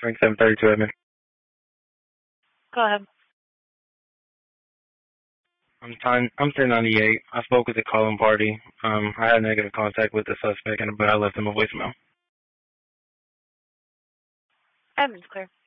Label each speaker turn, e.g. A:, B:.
A: Frank 732 Edmond.
B: Go ahead.
A: I'm 1098. I spoke with the calling party. I had negative contact with the suspect, but I left him a voicemail.
B: Edmond's clear.